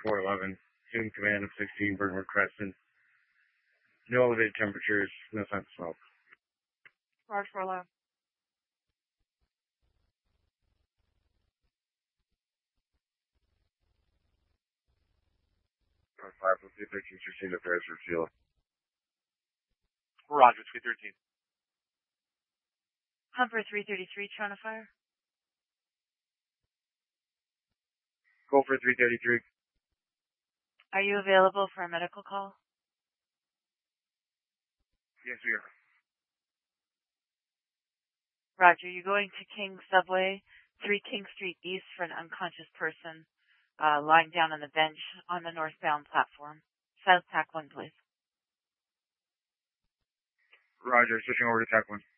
411, Zoom command of 16, Burnwood Crescent. No elevated temperatures, no signs of smoke. Roger 411. Five, let's see if they can receive the prayers for fuel. Roger, 313. Humper 333, trying to fire. Go for 333. Are you available for a medical call? Yes, we are. Roger, you're going to King Subway, 3 King Street East for an unconscious person lying down on the bench on the northbound platform. South TAC 1, please. Roger, switching over to TAC 1.